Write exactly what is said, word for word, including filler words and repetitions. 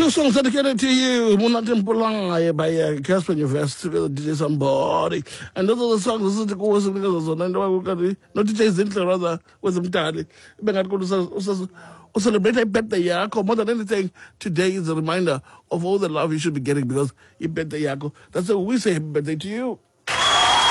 Two songs dedicated to you. Munatim Pulanga by uh, Casper University together D J Somebody. And those are the songs this is the course of the and not D J Zintler rather with them daddy. Bengat go to celebrate a birthday yako more than anything. Today is a reminder of all the love you should be getting because you birthday yako. That's what we say happy birthday to you.